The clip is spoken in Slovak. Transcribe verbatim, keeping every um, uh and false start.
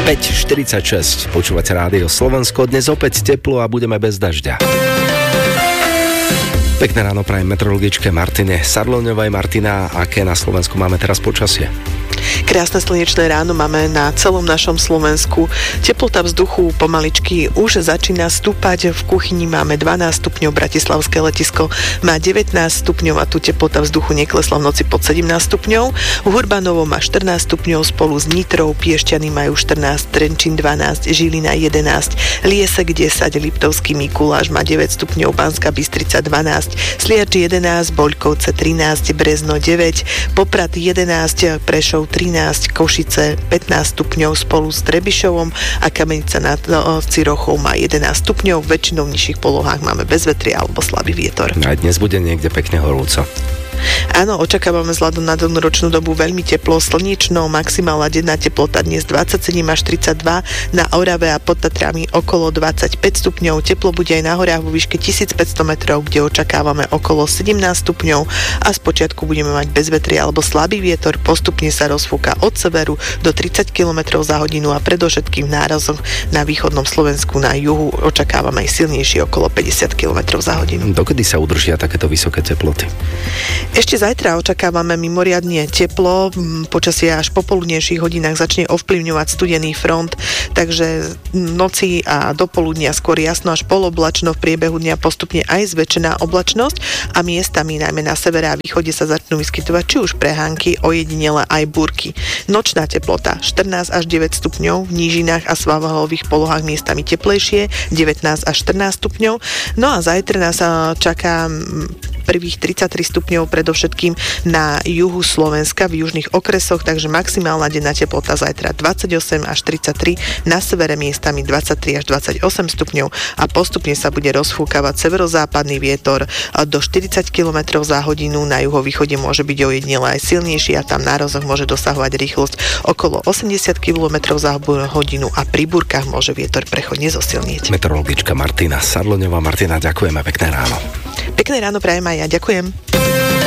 päť štyridsaťšesť, počúvate Rádio Slovensko, dnes opäť teplo a budeme bez dažďa. Pekné ráno prajem meteorologičke Martine Sarloňovej. Martina, aké na Slovensku máme teraz počasie? Krásne slnečné ráno máme na celom našom Slovensku. Teplota vzduchu pomaličky už začína stúpať. V kuchyni máme dvanásť stupňov, bratislavské letisko má devätnásť stupňov a tu teplota vzduchu neklesla v noci pod sedemnásť stupňov. V Hurbanovo má štrnásť stupňov spolu s Nitrou, Piešťany majú štrnásť, Trenčín dvanásť, Žilina jedenásť, Liesek desať, Liptovský Mikuláš má deväť stupňov, Banská Bystrica dvanásť, Sliač jedenásť, Boľkovce trinásť, Brezno deväť, Poprad jedenásť, Prešov trinásť, Košice pätnásť stupňov spolu s Trebišovom a Kamenica nad Cirochou má jedenásť stupňov. V väčšinou nižších polohách máme bezvetrie alebo slabý vietor. Aj dnes bude niekde pekne horúco. Áno, očakávame vzhľadom na danú ročnú dobu veľmi teplo, slnečno, maximálna denná teplota dnes dvadsaťsedem až tridsaťdva, na Orave a pod Tatrami okolo dvadsaťpäť stupňov, teplo bude aj na horách vo výške tisícpäťsto metrov, kde očakávame okolo sedemnásť stupňov a spočiatku budeme mať bezvetrie alebo slabý vietor, postupne sa rozfúka od severu do tridsať kilometrov za hodinu a predovšetkým v nárazoch na východnom Slovensku, na juhu očakávame aj silnejšie okolo päťdesiat kilometrov za hodinu. Dokedy sa udržia takéto vysoké teploty? Ešte zajtra očakávame mimoriadne teplo, počasie až po poludnejších hodinách začne ovplyvňovať studený front, takže noci a dopoludnia skôr jasno až poloblačno, v priebehu dňa postupne aj zväčšená oblačnosť a miestami najmä na severe a východe sa začnú vyskytovať či už prehánky, ojedinele aj búrky. Nočná teplota štrnásť až deväť stupňov, v nížinách a svahových polohách miestami teplejšie, devätnásť až štrnásť stupňov. No a zajtra nás čaká prvých tridsaťtri stupňov predovšetkým na juhu Slovenska, v južných okresoch, takže maximálna denná teplota zajtra dvadsaťosem až tridsaťtri, na severe miestami dvadsaťtri až dvadsaťosem stupňov a postupne sa bude rozfúkavať severozápadný vietor do štyridsať kilometrov za hodinu, na juhovýchode môže byť ojedinele aj silnejší a tam na rozoch môže dosahovať rýchlosť okolo osemdesiat kilometrov za hodinu a pri búrkach môže vietor prechodne zosilnieť. Meteorologička Martina Sarloňová. Martina, ďakujeme, pekné ráno. Pekné ráno prajem aj ja, ďakujem.